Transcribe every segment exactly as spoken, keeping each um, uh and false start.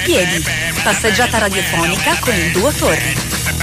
piedi, passeggiata radiofonica con il duo Torri.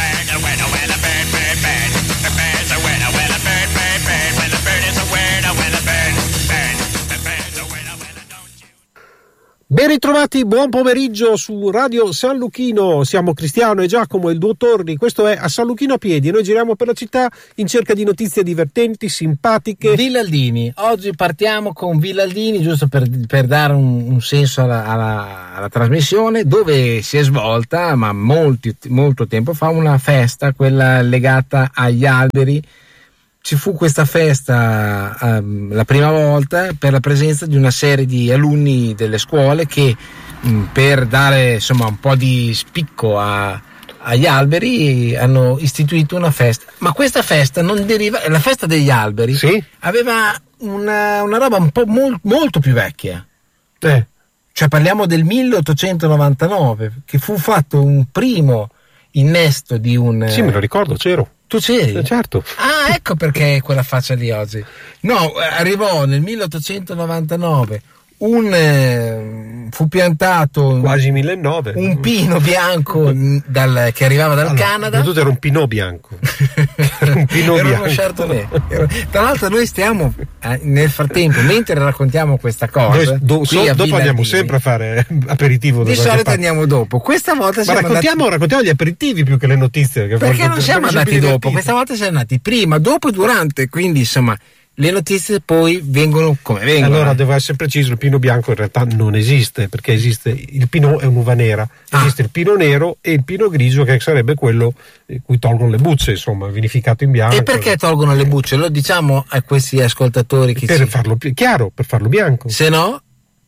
Ben ritrovati, buon pomeriggio su Radio San Luchino. Siamo Cristiano e Giacomo e il duo Torri. Questo è A San Luchino a piedi. Noi giriamo per la città in cerca di notizie divertenti, simpatiche. Villaldini. Oggi partiamo con Villaldini, giusto per, per dare un, un senso alla, alla, alla trasmissione, dove si è svolta, ma molti, molto tempo fa, una festa, quella legata agli alberi. Ci fu questa festa um, la prima volta per la presenza di una serie di alunni delle scuole che um, per dare insomma un po' di spicco a, agli alberi hanno istituito una festa. Ma questa festa non deriva, la festa degli alberi, sì? Aveva una, una roba un po' mol, molto più vecchia. Eh. Cioè parliamo del milleottocentonovantanove, che fu fatto un primo innesto di un... Sì, me lo ricordo, c'ero. Tu c'eri? Eh, certo. Ah, ecco perché quella faccia lì oggi. No, arrivò nel milleottocentonovantanove un eh, fu piantato quasi millenove un pino bianco dal, che arrivava dal allora, Canada. Tutto era un pinot bianco. Era un pinot era bianco. uno Chardonnay. Tra l'altro noi stiamo eh, nel frattempo, mentre raccontiamo questa cosa, noi do, so, dopo andiamo sempre a fare aperitivo. Di solito andiamo dopo. Questa volta Ma siamo raccontiamo, andati... raccontiamo gli aperitivi più che le notizie. Che perché non siamo andati dopo, questa volta siamo andati prima, dopo e durante, quindi insomma le notizie poi vengono come vengono. Allora devo essere preciso, il pino bianco in realtà non esiste, perché esiste il pinot è un'uva nera, ah. esiste il pino nero e il pino grigio, che sarebbe quello cui tolgono le bucce, insomma, vinificato in bianco. E perché tolgono le bucce? Lo diciamo a questi ascoltatori che per ci... farlo più chiaro, per farlo bianco. Se no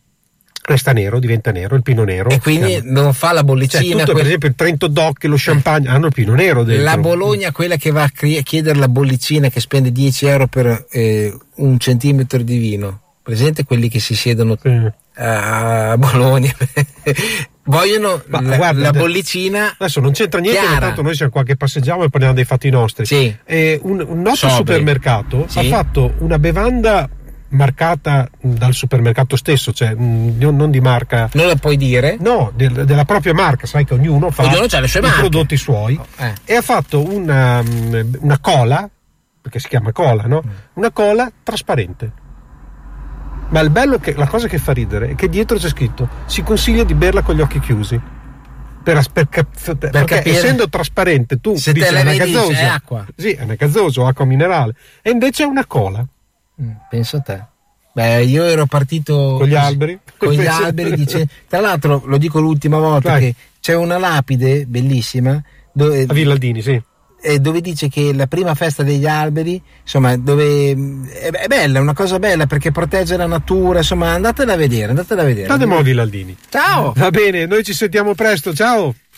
resta nero, diventa nero, il pino nero. E quindi non fa la bollicina. Cioè, tutto, quel... per esempio il Trento Doc e lo champagne hanno il pino nero dentro. La Bologna, quella che va a chiedere la bollicina, che spende dieci euro per eh, un centimetro di vino. Presente quelli che si siedono sì. a Bologna vogliono Ma, la, guarda, la bollicina. Adesso non c'entra niente, tanto noi siamo qua che passeggiamo e parliamo dei fatti nostri. Sì. E un, un noto Sobri. supermercato sì. ha fatto una bevanda marcata dal supermercato stesso, cioè non di marca, non la puoi dire? No, del, della propria marca, sai che ognuno fa ognuno c'ha le sue i marche. prodotti suoi, oh, eh. e ha fatto una, una cola, perché si chiama cola, no? Mm. Una cola trasparente. Ma il bello, che la cosa che fa ridere è che dietro c'è scritto: si consiglia di berla con gli occhi chiusi. Per, per, per, per perché capire, essendo trasparente tu se dici te è una vedi, gazzosa, è acqua. Sì, è una gazzosa o acqua minerale, e invece è una cola. Mm, penso a te. Beh, io ero partito con gli alberi, con gli alberi dice... Tra l'altro, lo dico l'ultima volta, Vai. che c'è una lapide bellissima dove, a Villaldini, sì, dove dice che la prima festa degli alberi, insomma, dove è bella, è una cosa bella perché protegge la natura, insomma, andatela a vedere, andatela a vedere. Andiamo a Villaldini. Ciao. Va bene, noi ci sentiamo presto, ciao.